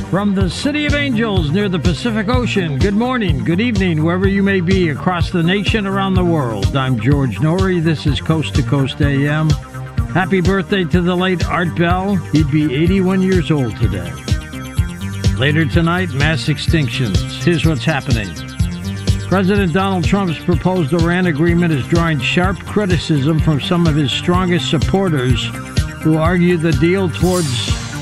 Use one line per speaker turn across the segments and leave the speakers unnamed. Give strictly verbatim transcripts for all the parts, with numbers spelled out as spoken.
From the City of Angels near the Pacific Ocean, good morning, good evening, wherever you may be across the nation, around the world. I'm George Norrie. This is Coast to Coast A M. Happy birthday to the late Art Bell. He'd be eighty-one years old today. Later tonight, mass extinctions. Here's what's happening. President Donald Trump's proposed Iran agreement is drawing sharp criticism from some of his strongest supporters who argue the deal towards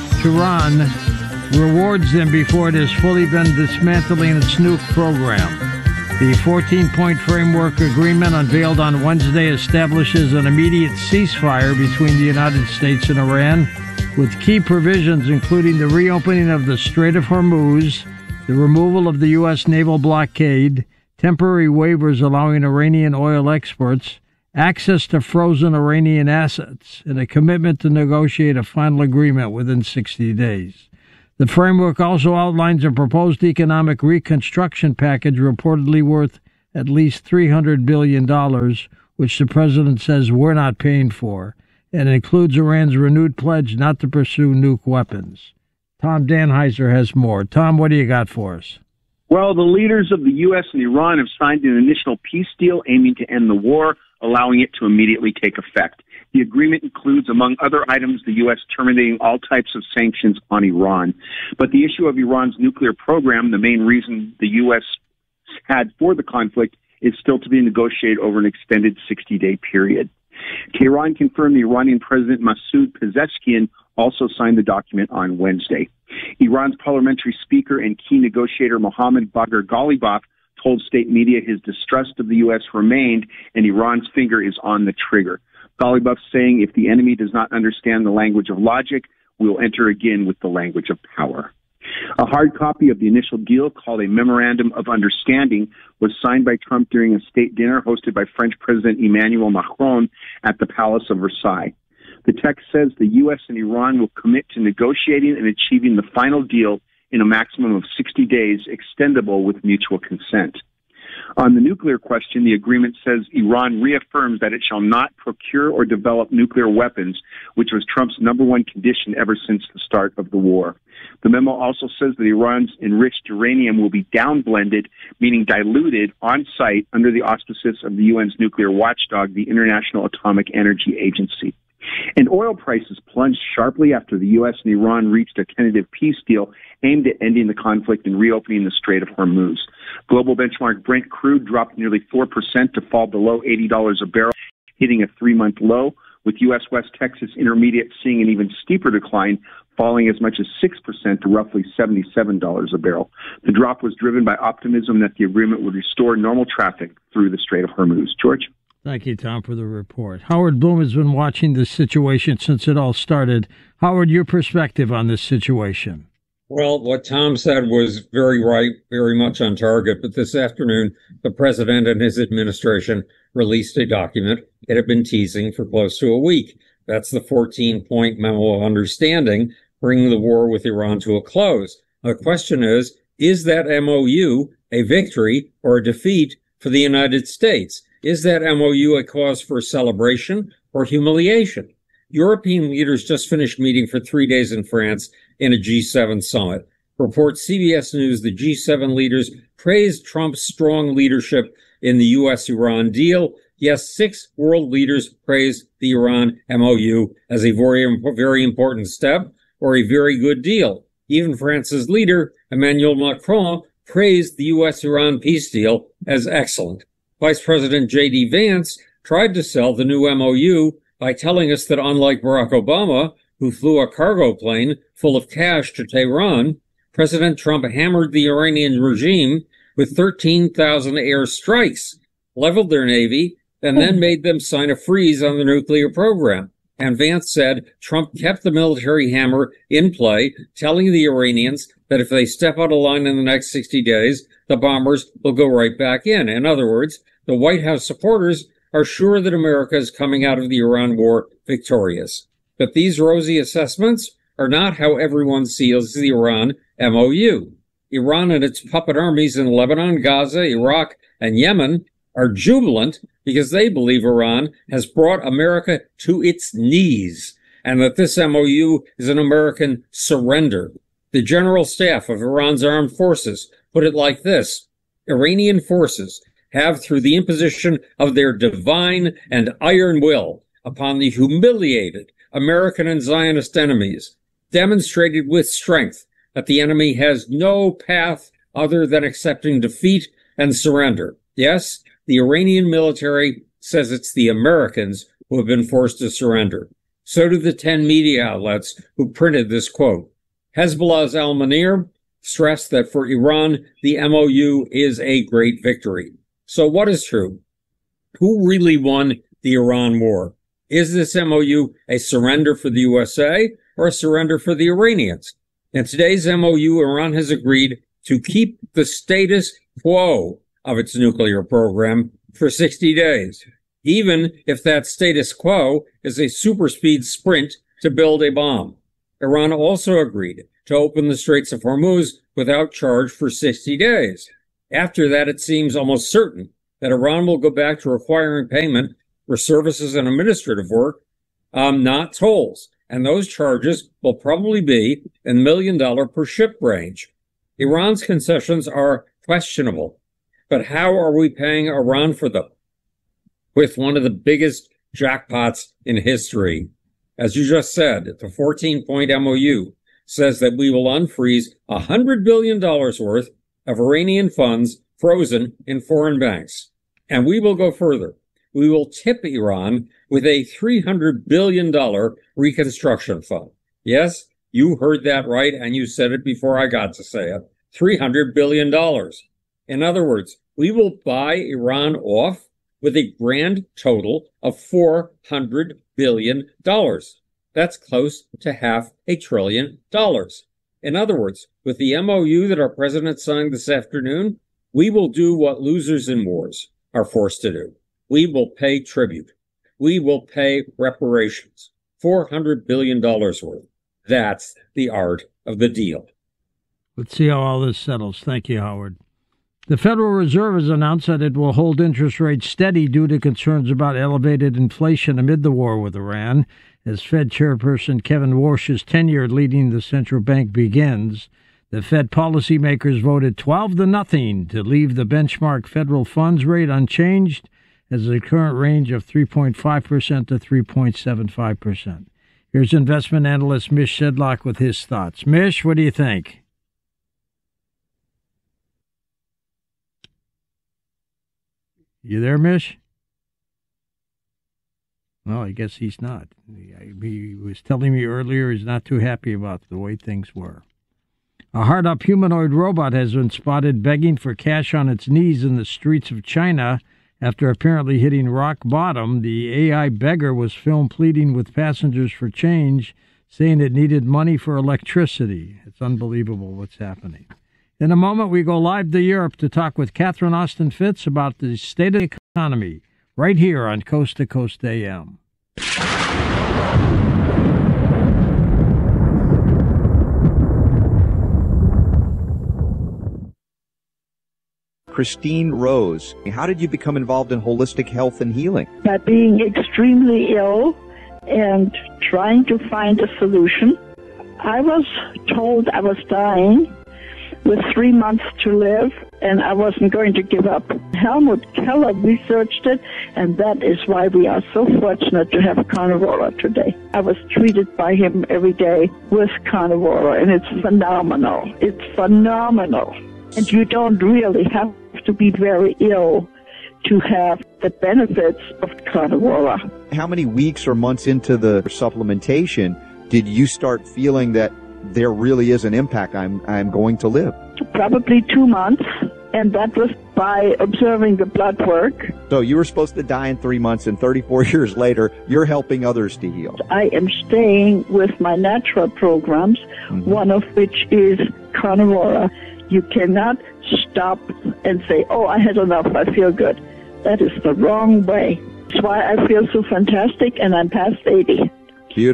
Tehran rewards them before it has fully been dismantling its nuke program. The fourteen-point framework agreement unveiled on Wednesday establishes an immediate ceasefire between the United States and Iran, with key provisions including the reopening of the Strait of Hormuz, the removal of the U S naval blockade, temporary waivers allowing Iranian oil exports, access to frozen Iranian assets, and a commitment to negotiate a final agreement within sixty days. The framework also outlines a proposed economic reconstruction package reportedly worth at least three hundred billion dollars, which the president says we're not paying for, and includes Iran's renewed pledge not to pursue nuke weapons. Tom Danheiser has more. Tom, what do you got for us?
Well, the leaders of the U S and Iran have signed an initial peace deal aiming to end the war, allowing it to immediately take effect. The agreement includes, among other items, the U S terminating all types of sanctions on Iran. But the issue of Iran's nuclear program, the main reason the U S had for the conflict, is still to be negotiated over an extended sixty-day period. Tehran confirmed the Iranian President Masoud Pezeshkian also signed the document on Wednesday. Iran's parliamentary speaker and key negotiator Mohammad Bagher Ghalibaf told state media his distrust of the U S remained and Iran's finger is on the trigger. Ghalibaf saying, if the enemy does not understand the language of logic, we will enter again with the language of power. A hard copy of the initial deal, called a Memorandum of Understanding, was signed by Trump during a state dinner hosted by French President Emmanuel Macron at the Palace of Versailles. The text says the U S and Iran will commit to negotiating and achieving the final deal in a maximum of sixty days, extendable with mutual consent. On the nuclear question, the agreement says Iran reaffirms that it shall not procure or develop nuclear weapons, which was Trump's number one condition ever since the start of the war. The memo also says that Iran's enriched uranium will be downblended, meaning diluted, on site under the auspices of the U N's nuclear watchdog, the International Atomic Energy Agency. And oil prices plunged sharply after the U S and Iran reached a tentative peace deal aimed at ending the conflict and reopening the Strait of Hormuz. Global benchmark Brent crude dropped nearly four percent to fall below eighty dollars a barrel, hitting a three-month low, with U S West Texas Intermediate seeing an even steeper decline, falling as much as six percent to roughly seventy-seven dollars a barrel. The drop was driven by optimism that the agreement would restore normal traffic through the Strait of Hormuz. George?
Thank you, Tom, for the report. Howard Bloom has been watching this situation since it all started. Howard, your perspective on this situation?
Well, what Tom said was very right, very much on target. But this afternoon, the president and his administration released a document it had been teasing for close to a week. That's the fourteen-point memo of understanding, bringing the war with Iran to a close. The question is, is that M O U a victory or a defeat for the United States? Is that M O U a cause for celebration or humiliation? European leaders just finished meeting for three days in France in a G seven summit. Reports C B S News the G seven leaders praised Trump's strong leadership in the U S Iran deal. Yes, six world leaders praised the Iran M O U as a very, very important step or a very good deal. Even France's leader, Emmanuel Macron, praised the U S Iran peace deal as excellent. Vice President J D Vance tried to sell the new M O U by telling us that unlike Barack Obama, who flew a cargo plane full of cash to Tehran, President Trump hammered the Iranian regime with thirteen thousand air strikes, leveled their navy, and then made them sign a freeze on the nuclear program. And Vance said Trump kept the military hammer in play, telling the Iranians that if they step out of line in the next sixty days, the bombers will go right back in. In other words, the White House supporters are sure that America is coming out of the Iran war victorious. But these rosy assessments are not how everyone sees the Iran M O U. Iran and its puppet armies in Lebanon, Gaza, Iraq, and Yemen are jubilant because they believe Iran has brought America to its knees and that this M O U is an American surrender. The General Staff of Iran's armed forces put it like this: Iranian forces have, through the imposition of their divine and iron will upon the humiliated American and Zionist enemies, demonstrated with strength that the enemy has no path other than accepting defeat and surrender. Yes, the Iranian military says it's the Americans who have been forced to surrender. So do the ten media outlets who printed this quote. Hezbollah's Al-Manir stressed that for Iran, the M O U is a great victory. So what is true? Who really won the Iran war? Is this M O U a surrender for the U S A or a surrender for the Iranians? In today's M O U, Iran has agreed to keep the status quo of its nuclear program for sixty days, even if that status quo is a super-speed sprint to build a bomb. Iran also agreed to open the Straits of Hormuz without charge for sixty days. After that, it seems almost certain that Iran will go back to requiring payment for services and administrative work, um, not tolls. And those charges will probably be in the million dollar per ship range. Iran's concessions are questionable, but how are we paying Iran for them? With one of the biggest jackpots in history. As you just said, the fourteen-point M O U says that we will unfreeze one hundred billion dollars worth of Iranian funds frozen in foreign banks. And we will go further. We will tip Iran with a three hundred billion dollars reconstruction fund. Yes, you heard that right, and you said it before I got to say it. three hundred billion dollars. In other words, we will buy Iran off with a grand total of four hundred billion dollars. That's close to half a trillion dollars. In other words, with the M O U that our president signed this afternoon, we will do what losers in wars are forced to do. We will pay tribute. We will pay reparations. four hundred billion dollars worth. That's the art of the deal.
Let's see how all this settles. Thank you, Howard. The Federal Reserve has announced that it will hold interest rates steady due to concerns about elevated inflation amid the war with Iran. As Fed Chairperson Kevin Warsh's tenure leading the central bank begins, the Fed policymakers voted twelve to nothing to leave the benchmark federal funds rate unchanged as the current range of three point five percent to three point seven five percent. Here's investment analyst Mish Sedlock with his thoughts. Mish, what do you think? You there, Mish? Well, I guess he's not. He was telling me earlier he's not too happy about the way things were. A hard-up humanoid robot has been spotted begging for cash on its knees in the streets of China after apparently hitting rock bottom. The A I beggar was filmed pleading with passengers for change, saying it needed money for electricity. It's unbelievable what's happening. In a moment, we go live to Europe to talk with Catherine Austin Fitts about the state of the economy, right here on Coast to Coast A M.
Christine Rose, how did you become involved in holistic health and healing?
By being extremely ill and trying to find a solution. I was told I was dying with three months to live, and I wasn't going to give up. Helmut Keller researched it, and that is why we are so fortunate to have Carnivora today. I was treated by him every day with Carnivora, and it's phenomenal. It's phenomenal. And you don't really have to be very ill to have the benefits of Carnivora.
How many weeks or months into the supplementation did you start feeling that there really is an impact, I'm I'm going to live?
Probably two months, and that was by observing the blood work.
So you were supposed to die in three months, and thirty-four years later, you're helping others to heal.
I am staying with my natural programs, mm-hmm. one of which is Carnivora. You cannot stop and say, oh, I had enough, I feel good. That is the wrong way. That's why I feel so fantastic, and I'm past eighty.
Beautiful.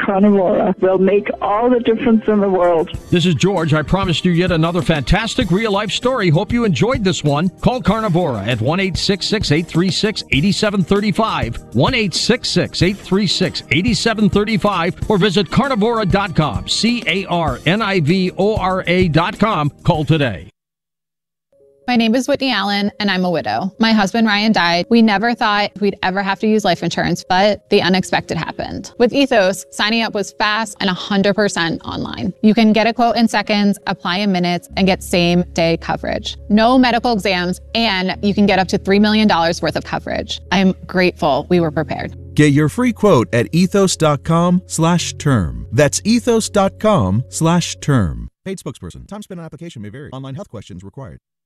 Carnivora will make all the difference in the world.
This is George. I promised you yet another fantastic real-life story. Hope you enjoyed this one. Call Carnivora at one eight six six, eight three six, eight seven three five, one eight six six, eight three six, eight seven three five, or visit carnivora dot com, C A R N I V O R A dot com. Call today.
My name is Whitney Allen, and I'm a widow. My husband, Ryan, died. We never thought we'd ever have to use life insurance, but the unexpected happened. With Ethos, signing up was fast and one hundred percent online. You can get a quote in seconds, apply in minutes, and get same-day coverage. No medical exams, and you can get up to three million dollars worth of coverage. I'm grateful we were prepared.
Get your free quote at ethos.com slash term. That's ethos.com slash term. Paid spokesperson. Time spent on application may vary. Online health questions required.